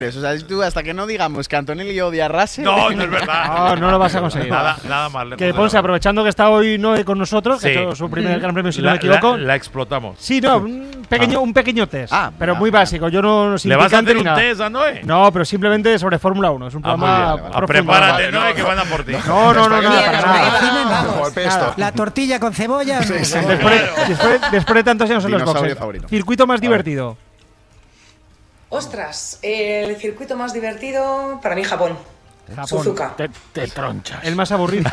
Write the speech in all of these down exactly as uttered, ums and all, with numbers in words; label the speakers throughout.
Speaker 1: O sea, tú hasta que no digamos que Antonelli odia a Russell…
Speaker 2: No, no es verdad.
Speaker 3: No, no lo vas a conseguir.
Speaker 2: Nada, nada más lejos.
Speaker 3: Que Ponce, aprovechando que está hoy Noé con nosotros,
Speaker 2: Sí.
Speaker 3: que ha hecho su primer Gran Premio, si
Speaker 2: la,
Speaker 3: no me equivoco.
Speaker 2: La, la explotamos.
Speaker 3: Sí, no, un pequeño,
Speaker 2: Ah.
Speaker 3: un pequeño test.
Speaker 1: Ah,
Speaker 3: pero
Speaker 1: ah,
Speaker 3: muy
Speaker 1: ah.
Speaker 3: básico. Yo no, no sin
Speaker 2: ¿Le vas a
Speaker 3: picante
Speaker 2: hacer
Speaker 3: ni
Speaker 2: un
Speaker 3: nada.
Speaker 2: test a Noé?
Speaker 3: No, pero simplemente sobre Fórmula uno. Es un
Speaker 2: Ah, muy
Speaker 3: programa.
Speaker 2: bien, vale, vale.
Speaker 3: profundo.
Speaker 2: Prepárate,
Speaker 4: Vale,
Speaker 2: Noé,
Speaker 4: no.
Speaker 2: que van a por ti.
Speaker 3: No, no, no, no,
Speaker 5: Mira,
Speaker 3: para
Speaker 5: nos
Speaker 3: nada.
Speaker 5: vemos.
Speaker 4: Como el
Speaker 5: Vamos.
Speaker 4: pesto.
Speaker 5: La tortilla con cebolla. no.
Speaker 3: Después, después, después de tantos años en los
Speaker 1: Dinosaurio
Speaker 3: boxes.
Speaker 1: favorito.
Speaker 3: Circuito más divertido.
Speaker 6: Ostras, el circuito más divertido para mí Japón.
Speaker 3: Japón.
Speaker 6: Suzuka.
Speaker 2: Te, te tronchas.
Speaker 3: El más aburrido.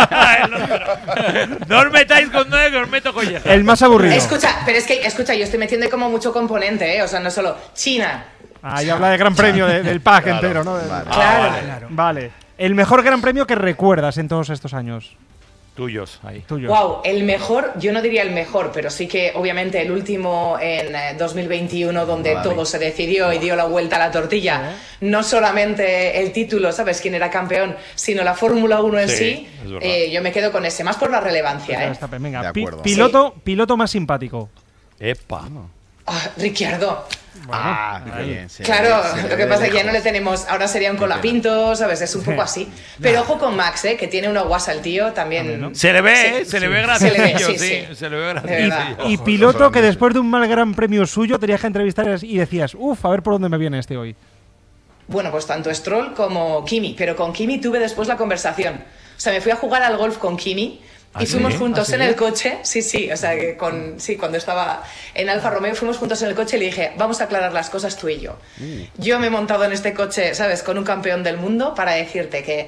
Speaker 2: No os metáis con Noé, que os meto colleja.
Speaker 3: El más aburrido.
Speaker 6: Escucha, pero es que, escucha, yo estoy metiendo como mucho componente, ¿eh? O sea, no solo China.
Speaker 3: Ahí habla de Gran Premio de- del pack
Speaker 4: Claro.
Speaker 3: entero, ¿no? De-
Speaker 1: Vale.
Speaker 6: Claro.
Speaker 2: vale.
Speaker 5: Claro.
Speaker 3: Vale. El mejor Gran Premio que recuerdas en todos estos años.
Speaker 2: Tuyos, ahí.
Speaker 3: Tuyo.
Speaker 6: Wow, el mejor, yo no diría el mejor, pero sí que obviamente el último en eh, dos mil veintiuno donde
Speaker 1: Vale.
Speaker 6: todo se decidió y dio la vuelta a la tortilla. No solamente el título, ¿sabes? Quién era campeón, sino la Fórmula uno en
Speaker 2: Sí,
Speaker 6: sí.
Speaker 2: es verdad.
Speaker 6: eh, yo me quedo con ese, más por la relevancia, ¿eh?
Speaker 3: Verstappen, venga.
Speaker 1: De
Speaker 3: Pi-
Speaker 1: acuerdo.
Speaker 3: piloto, piloto más simpático.
Speaker 2: Epa.
Speaker 6: Ah, Ricciardo.
Speaker 1: Ah,
Speaker 3: ahí.
Speaker 1: bien, se
Speaker 6: Claro,
Speaker 1: le- se le
Speaker 6: lo
Speaker 1: ve
Speaker 6: que pasa es que ya
Speaker 1: lejos.
Speaker 6: no le tenemos, ahora sería un colapinto, ¿sabes? Es un poco así. Pero ojo con Max, ¿eh? Que tiene una guasa el tío, también.
Speaker 3: También, ¿no?
Speaker 2: Se le ve,
Speaker 6: Sí,
Speaker 2: ¿eh? Se le ve
Speaker 6: Se
Speaker 2: graciosillo,
Speaker 6: le ve, sí,
Speaker 2: sí.
Speaker 6: sí.
Speaker 2: Se le ve
Speaker 6: De
Speaker 2: graciosillo.
Speaker 6: verdad.
Speaker 3: Y
Speaker 4: Ojo,
Speaker 3: piloto
Speaker 4: solamente.
Speaker 3: que después de un mal Gran Premio suyo tenías que entrevistar y decías, uff, a ver por dónde me viene este hoy.
Speaker 6: Bueno, pues tanto Stroll como Kimi, pero con Kimi tuve después la conversación. O sea, me fui a jugar al golf con Kimi y
Speaker 2: ¿Ah,
Speaker 6: fuimos
Speaker 2: sí?
Speaker 6: juntos
Speaker 3: ¿Ah, sí?
Speaker 6: en el coche. Sí, sí, o sea, que con, sí, cuando estaba en Alfa Romeo fuimos juntos en el coche y le dije, vamos a aclarar las cosas tú y yo. Yo me he montado en este coche, ¿sabes? Con un campeón del mundo para decirte que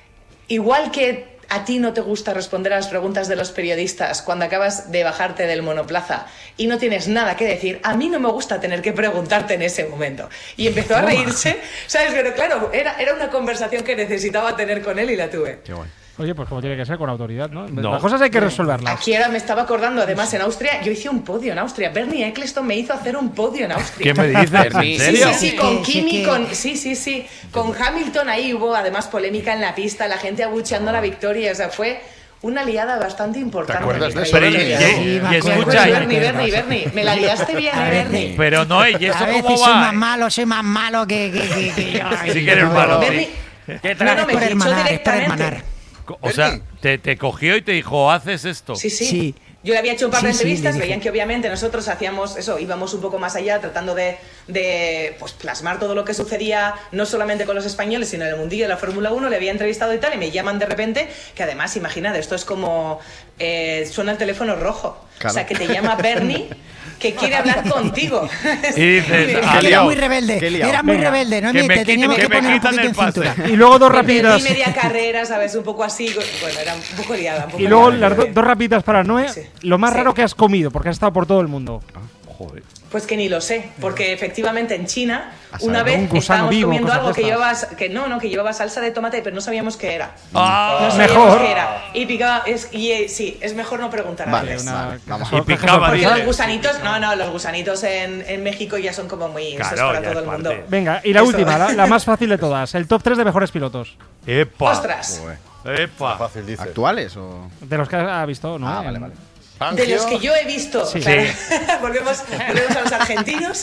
Speaker 6: igual que a ti no te gusta responder a las preguntas de los periodistas cuando acabas de bajarte del monoplaza y no tienes nada que decir, a mí no me gusta tener que preguntarte en ese momento. Y empezó a reírse, ¿sabes? Pero claro, era, era una conversación que necesitaba tener con él y la tuve.
Speaker 1: Qué guay.
Speaker 3: Oye, pues como tiene que ser, con autoridad, ¿no?
Speaker 2: No.
Speaker 3: Las cosas hay que resolverlas.
Speaker 6: Aquí ahora me estaba acordando, además en Austria, yo hice un podio en Austria. Bernie Eccleston me hizo hacer un podio en Austria.
Speaker 2: ¿Qué me dices?
Speaker 1: Bernie.
Speaker 2: ¿En
Speaker 6: Sí,
Speaker 2: serio?
Speaker 6: sí, sí,
Speaker 5: Sí,
Speaker 6: con
Speaker 5: sí,
Speaker 6: Kimi,
Speaker 5: que-
Speaker 6: con, sí, sí, sí, con Hamilton ahí hubo además polémica en la pista, la gente abucheando la victoria, o sea, fue una liada bastante importante.
Speaker 4: ¿Te acuerdas de eso,
Speaker 2: Pero y,
Speaker 4: Bernie?
Speaker 2: y-
Speaker 5: Sí,
Speaker 2: y
Speaker 5: me acuerdo.
Speaker 6: Pues
Speaker 2: escucha, y-
Speaker 6: Bernie, Bernie, Bernie, me la liaste bien,
Speaker 5: A
Speaker 6: eh,
Speaker 5: ver,
Speaker 6: Bernie.
Speaker 2: pero no, ¿y eso
Speaker 5: A veces
Speaker 2: cómo
Speaker 5: soy
Speaker 2: va?
Speaker 5: más malo, soy más malo que. que, que, que yo.
Speaker 2: Sí que eres
Speaker 5: No,
Speaker 2: malo,
Speaker 6: Bernie,
Speaker 2: sí.
Speaker 5: ¿Qué
Speaker 6: no, no, me
Speaker 5: por
Speaker 6: fichó
Speaker 5: hermanar, es por
Speaker 6: directamente.
Speaker 5: hermanar.
Speaker 2: O sea, te, te cogió y te dijo, haces esto.
Speaker 6: Sí, sí.
Speaker 5: Sí.
Speaker 6: Yo le había hecho un par de
Speaker 5: Sí, sí,
Speaker 6: entrevistas,
Speaker 5: le dije.
Speaker 6: veían que obviamente nosotros hacíamos eso, íbamos un poco más allá, tratando de, de pues, plasmar todo lo que sucedía, no solamente con los españoles, sino en el mundillo de la Fórmula uno, le había entrevistado y tal, y me llaman de repente, que además, imagínate, esto es como, eh, suena el teléfono rojo,
Speaker 1: Claro.
Speaker 6: o sea, que te llama Bernie, que quiere hablar contigo.
Speaker 2: Y dices,
Speaker 6: Sí.
Speaker 2: ah,
Speaker 5: Era
Speaker 2: liado.
Speaker 5: muy rebelde,
Speaker 1: Qué liado.
Speaker 5: era muy
Speaker 3: Venga,
Speaker 5: rebelde, ¿no?
Speaker 2: que me
Speaker 5: Te teníamos
Speaker 2: quiten-
Speaker 5: que
Speaker 2: que me
Speaker 5: poner un
Speaker 2: quitan
Speaker 5: poquito
Speaker 2: el
Speaker 5: en
Speaker 2: pase.
Speaker 5: cintura.
Speaker 3: Y luego dos
Speaker 6: Me perdí
Speaker 3: rapiditas.
Speaker 6: media carrera, ¿sabes? Un poco así, bueno, era un poco liada. Un poco
Speaker 3: Y luego
Speaker 6: liada,
Speaker 3: las
Speaker 6: pero
Speaker 3: do-
Speaker 6: bien.
Speaker 3: dos rapiditas para Noé.
Speaker 6: Sí.
Speaker 3: Lo más
Speaker 6: Sí.
Speaker 3: raro que has comido, porque has estado por todo el mundo.
Speaker 2: Joder.
Speaker 6: Pues que ni lo sé, porque efectivamente en China
Speaker 1: A
Speaker 6: una
Speaker 1: saber,
Speaker 6: vez
Speaker 3: un gusano
Speaker 6: estábamos
Speaker 3: vivo,
Speaker 6: comiendo
Speaker 3: cosas
Speaker 6: algo
Speaker 3: de
Speaker 6: que
Speaker 3: estas.
Speaker 6: llevaba, sa- que no, no, que llevaba salsa de tomate, pero no sabíamos qué era.
Speaker 2: Ah,
Speaker 6: No sabíamos
Speaker 3: mejor.
Speaker 6: qué era. Y picaba, es, y eh, sí, es mejor no preguntar
Speaker 1: Vale,
Speaker 6: antes.
Speaker 3: Una-
Speaker 1: vale, vamos.
Speaker 2: Y
Speaker 3: caja
Speaker 2: picaba,
Speaker 3: sorpresa.
Speaker 6: Porque
Speaker 2: dice.
Speaker 6: los gusanitos, no, no, los gusanitos en, en México ya son como muy eso es
Speaker 2: Claro,
Speaker 6: para
Speaker 2: ya
Speaker 6: todo
Speaker 2: es
Speaker 6: el mundo.
Speaker 2: parte.
Speaker 3: Venga, y la
Speaker 6: Eso.
Speaker 3: última, la, la más fácil de todas. El top tres de mejores pilotos.
Speaker 2: Epa.
Speaker 6: Ostras,
Speaker 1: Joder.
Speaker 2: Epa.
Speaker 4: Fácil, dice.
Speaker 1: ¿Actuales o...?
Speaker 3: De los que ha visto, ¿no?
Speaker 1: Ah,
Speaker 3: En-
Speaker 1: vale, vale.
Speaker 6: de los que yo he visto,
Speaker 3: Sí.
Speaker 6: claro.
Speaker 2: Sí.
Speaker 6: volvemos, volvemos a los argentinos.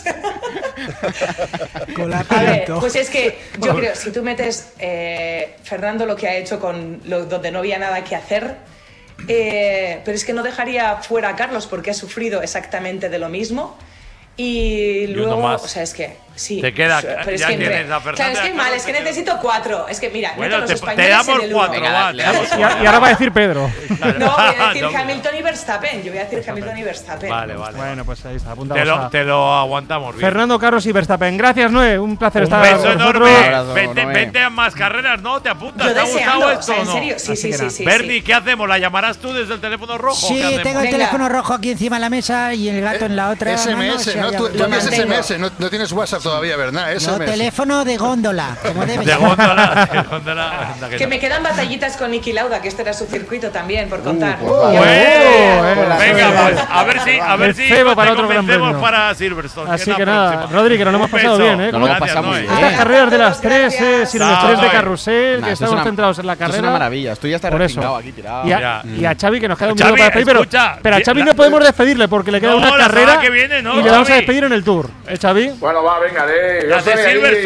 Speaker 5: Con la
Speaker 6: A ver,
Speaker 5: pinto.
Speaker 6: pues es que yo creo, si tú metes eh, Fernando lo que ha hecho con lo, donde no había nada que hacer, eh, pero es que no dejaría fuera a Carlos porque ha sufrido exactamente de lo mismo. Y
Speaker 2: Y uno
Speaker 6: luego,
Speaker 2: más.
Speaker 6: o sea, es que sí.
Speaker 2: Te queda-
Speaker 6: pero es
Speaker 2: ya
Speaker 6: que entre-
Speaker 2: tienes a Fernando
Speaker 6: claro, es
Speaker 2: y a
Speaker 6: que mal,
Speaker 2: Carlos,
Speaker 6: es que
Speaker 2: te queda-
Speaker 6: necesito cuatro. Es que mira, meto a
Speaker 2: Bueno,
Speaker 6: los
Speaker 2: te, te
Speaker 6: españoles
Speaker 2: damos
Speaker 6: en el uno.
Speaker 2: cuatro, va, te damos
Speaker 3: Y, a-
Speaker 2: cuatro.
Speaker 3: y ahora va a decir Pedro.
Speaker 6: No, voy a decir
Speaker 2: No,
Speaker 6: Hamilton y Verstappen. Yo voy a decir Hamilton y Verstappen.
Speaker 2: Vale, vale.
Speaker 3: Bueno, pues ahí está,
Speaker 2: Te
Speaker 3: apuntamos
Speaker 2: lo,
Speaker 3: a
Speaker 2: te lo aguantamos bien.
Speaker 3: Fernando, Carlos y Verstappen. Gracias, Noé. Un placer
Speaker 2: Un
Speaker 3: estar
Speaker 2: beso
Speaker 3: con
Speaker 2: enorme.
Speaker 3: nosotros.
Speaker 1: Abrazo,
Speaker 2: Vente,
Speaker 1: Noé.
Speaker 2: vente a más carreras, ¿no? ¿Te apuntas?
Speaker 6: Yo
Speaker 2: ¿Te ha
Speaker 6: deseando,
Speaker 2: gustado
Speaker 6: o
Speaker 2: esto
Speaker 6: sea,
Speaker 2: o
Speaker 6: en
Speaker 2: no?
Speaker 6: serio, sí,
Speaker 3: Así
Speaker 6: sí,
Speaker 3: que
Speaker 6: sí,
Speaker 3: nada.
Speaker 6: sí.
Speaker 2: Bernie,
Speaker 6: sí.
Speaker 2: ¿qué hacemos? ¿La llamarás tú desde el teléfono rojo?
Speaker 5: Sí,
Speaker 2: ¿Qué hacemos?
Speaker 5: tengo el
Speaker 6: Venga.
Speaker 5: teléfono rojo aquí encima de la mesa y el gato en la otra.
Speaker 4: S M
Speaker 5: mano,
Speaker 4: S,
Speaker 5: si
Speaker 4: ¿no?
Speaker 5: hay
Speaker 4: Tú,
Speaker 5: algo.
Speaker 4: tú envías
Speaker 6: mantengo.
Speaker 4: S M S, no, no tienes WhatsApp todavía, ¿verdad?
Speaker 5: No,
Speaker 4: S M S.
Speaker 5: teléfono de góndola, como debe
Speaker 2: De
Speaker 5: ser.
Speaker 2: góndola, de góndola. Anda que
Speaker 6: Que
Speaker 2: no.
Speaker 6: me quedan batallitas con Niki Lauda, que este era su circuito también, por contar.
Speaker 1: pues vale.
Speaker 6: Ya-
Speaker 2: ¡Eh!
Speaker 3: Hola,
Speaker 2: Venga,
Speaker 3: hola.
Speaker 2: pues a ver si, a ver
Speaker 3: El
Speaker 2: si
Speaker 3: cebo para
Speaker 2: te
Speaker 3: otro Gran
Speaker 2: convencemos
Speaker 3: Premio.
Speaker 2: para Silverstone.
Speaker 3: Así
Speaker 2: es la
Speaker 3: que nada,
Speaker 2: próxima.
Speaker 3: Rodri, que nos lo hemos
Speaker 2: Un
Speaker 3: pasado
Speaker 2: beso.
Speaker 3: bien, ¿eh?
Speaker 1: Nos lo hemos
Speaker 2: Gracias,
Speaker 1: pasado muy
Speaker 2: Noé.
Speaker 1: bien.
Speaker 3: Estas carreras de las tres,
Speaker 6: Gracias.
Speaker 3: eh, sin el
Speaker 2: Chao,
Speaker 3: estrés de
Speaker 2: Noé.
Speaker 3: carrusel,
Speaker 1: Nah,
Speaker 3: que
Speaker 1: esto es
Speaker 3: estamos
Speaker 1: una-
Speaker 3: centrados en la
Speaker 1: Esto es
Speaker 3: carrera.
Speaker 1: una maravilla. Estoy hasta
Speaker 3: Por eso.
Speaker 1: respingado aquí tirado.
Speaker 3: Y a,
Speaker 2: Mira.
Speaker 3: y a Xavi, que nos queda un
Speaker 2: Xavi,
Speaker 3: minuto para despedir, pero,
Speaker 2: escucha,
Speaker 3: pero a Xavi
Speaker 2: la-
Speaker 3: no podemos despedirle porque le queda
Speaker 2: No,
Speaker 3: una
Speaker 2: la
Speaker 3: carrera
Speaker 2: semana que viene, no,
Speaker 3: y le vamos a
Speaker 2: Xavi.
Speaker 3: despedir en el Tour. ¿Eh, Xavi?
Speaker 7: Bueno, va, venga, de. Yo
Speaker 2: Las de
Speaker 7: estoy ahí.
Speaker 2: Silverstone.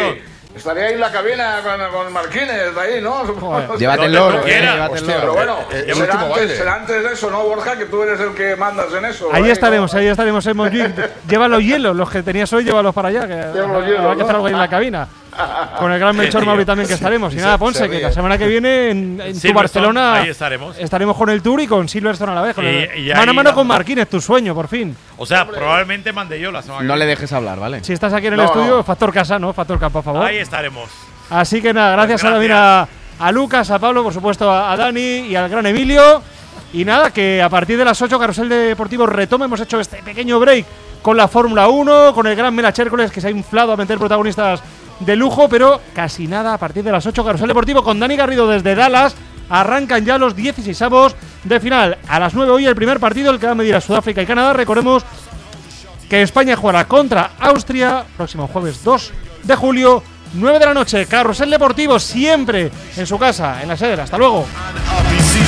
Speaker 7: Estaría ahí en la cabina con, con Marquines, ahí, ¿no?
Speaker 3: Joder.
Speaker 1: Llévate el
Speaker 2: Donde
Speaker 1: loro,
Speaker 2: tú
Speaker 1: eh,
Speaker 2: quieras.
Speaker 1: llévate el
Speaker 4: Hostia,
Speaker 1: loro.
Speaker 7: Pero bueno,
Speaker 4: Eh, eh, el
Speaker 7: será,
Speaker 4: último
Speaker 7: antes,
Speaker 4: baile.
Speaker 7: será antes de eso, ¿no, Borja? Que tú eres el que mandas en eso.
Speaker 3: Ahí
Speaker 7: ¿eh?
Speaker 3: estaremos,
Speaker 7: ¿No?
Speaker 3: ahí estaremos en Montjuic. Lleva los hielos, los que tenías hoy, llévalos para allá. Que
Speaker 7: Lleva los
Speaker 3: habrá
Speaker 7: hielos,
Speaker 3: que hacer
Speaker 7: ¿no?
Speaker 3: algo ahí en la cabina. Con el gran Melchor
Speaker 2: tío.
Speaker 3: Mauri también que estaremos. Y
Speaker 4: Se-
Speaker 3: nada,
Speaker 4: se
Speaker 3: Ponce, que
Speaker 4: ríe.
Speaker 3: la semana que viene en, en tu
Speaker 2: Silverstone,
Speaker 3: Barcelona
Speaker 2: ahí estaremos.
Speaker 3: estaremos con el Tour y con Silverstone a la vez. Con
Speaker 2: Y-
Speaker 3: el-
Speaker 2: y
Speaker 3: mano a
Speaker 2: ahí
Speaker 3: mano con
Speaker 2: vamos.
Speaker 3: Marquines, tu sueño, por fin.
Speaker 2: O sea, probablemente mande yo la semana que
Speaker 1: No le
Speaker 2: viene.
Speaker 1: dejes hablar, ¿vale?
Speaker 3: Si estás aquí en el
Speaker 7: No,
Speaker 3: estudio,
Speaker 7: no.
Speaker 3: factor casa, ¿no? Factor campo, por favor.
Speaker 2: Ahí estaremos.
Speaker 3: Así que nada, gracias,
Speaker 2: Pues
Speaker 3: a, también a, a Lucas, a Pablo, por supuesto a, a Dani y al gran Emilio. Y nada, que a partir de las ocho Carrusel Deportivo retoma. Hemos hecho este pequeño break con la Fórmula uno, con el gran Mela Chércoles que se ha inflado a meter protagonistas de lujo, pero casi nada a partir de las ocho Carrusel Deportivo con Dani Garrido desde Dallas. Arrancan ya los dieciseisavos de final. A las nueve hoy el primer partido, el que va a medir a Sudáfrica y Canadá. Recordemos que España jugará contra Austria próximo jueves dos de julio, nueve de la noche. Carrusel Deportivo siempre en su casa, en la sede. Hasta luego.
Speaker 8: R B C